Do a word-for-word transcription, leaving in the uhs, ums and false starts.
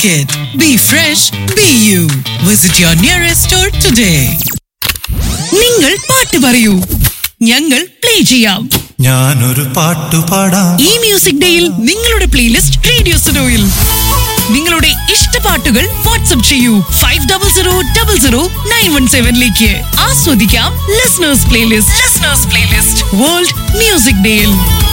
Market. Be fresh, be you. Visit your nearest store today. നിങ്ങൾ പാട്ട് പറയൂ, ഞങ്ങൾ പ്ലേ ചെയ്യാം. ഞാനൊരു പാട്ടു പാടാം. ഈ മ്യൂസിക് ഡേയിൽ നിങ്ങളുടെ പ്ലേലിസ്റ്റ് റേഡിയോ സുനോയിൽ. നിങ്ങളുടെ ഇഷ്ട പാട്ടുകൾ വാട്സ്ആപ്പ് ചെയ്യൂ five double zero double zero nine one സെവനിലേക്ക്. ആസ്വദിക്കാം listeners playlist. Listeners playlist world music ഡേയിൽ.